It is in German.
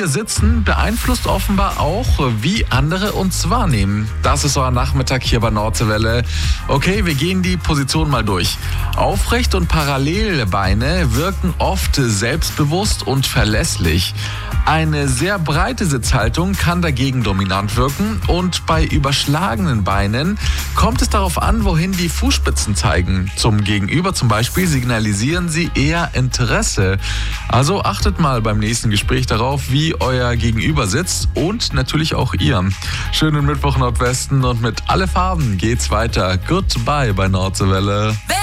ihr Sitzen beeinflusst offenbar auch, wie andere uns wahrnehmen. Das ist euer Nachmittag hier bei Nordseewelle. Okay, wir gehen die Position mal durch. Aufrecht und parallele Beine wirken oft selbstbewusst und verlässlich. Eine sehr breite Sitzhaltung kann dagegen dominant wirken und bei überschlagenen Beinen kommt es darauf an, wohin die Fußspitzen zeigen. Zum Gegenüber zum Beispiel signalisieren sie eher Interesse. Also achtet mal beim nächsten Gespräch darauf, wie euer Gegenüber sitzt und natürlich auch ihr. Schönen Mittwoch Nordwesten und mit alle Farben geht's weiter. Goodbye bei Nordseewelle.